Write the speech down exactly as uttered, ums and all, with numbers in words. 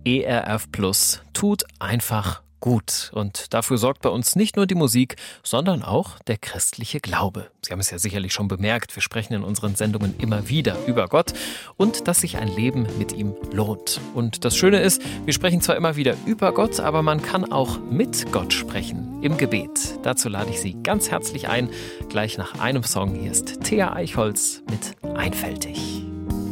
E R F Plus tut einfach gut. Und dafür sorgt bei uns nicht nur die Musik, sondern auch der christliche Glaube. Sie haben es ja sicherlich schon bemerkt, wir sprechen in unseren Sendungen immer wieder über Gott und dass sich ein Leben mit ihm lohnt. Und das Schöne ist, wir sprechen zwar immer wieder über Gott, aber man kann auch mit Gott sprechen im Gebet. Dazu lade ich Sie ganz herzlich ein. Gleich nach einem Song, hier ist Thea Eichholz mit Einfältig.